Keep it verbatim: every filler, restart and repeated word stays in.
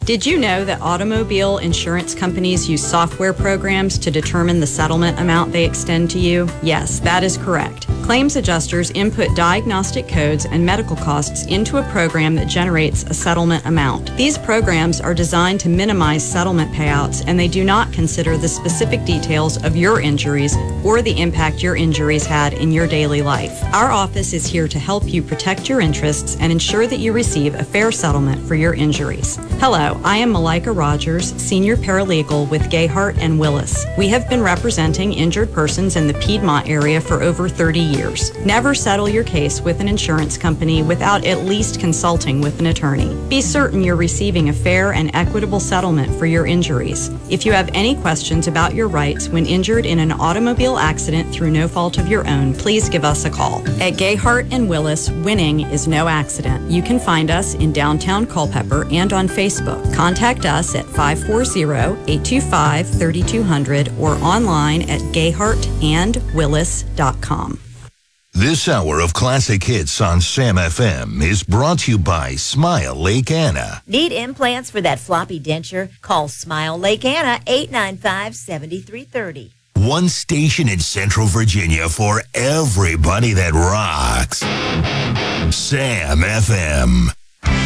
Did you know that automobile insurance companies use software programs to determine the settlement amount they extend to you? Yes, that is correct. Claims adjusters input diagnostic codes and medical costs into a program that generates a settlement amount. These programs are designed to minimize settlement payouts, and they do not consider the specific details of your injuries or the impact your injuries had in your daily life. Our office is here to help you protect your interests and ensure that you receive a fair settlement for your injuries. Hello, I am Malika Rogers, Senior Paralegal with Gayhart and Willis. We have been representing injured persons in the Piedmont area for over thirty years. Never settle your case with an insurance company without at least consulting with an attorney. Be certain you're receiving a fair and equitable settlement for your injuries. If you have any questions about your rights when injured in an automobile accident through no fault of your own, please give us a call. At Gayhart and Willis, winning is no accident. You can find us in downtown Culpeper and on Facebook. Contact us at five four zero, eight two five, three two zero zero or online at gayhart and willis dot com. This hour of classic hits on Sam F M is brought to you by Smile Lake Anna. Need implants for that floppy denture? Call Smile Lake Anna, eight nine five, seven three three zero. One station in Central Virginia for everybody that rocks. Sam F M.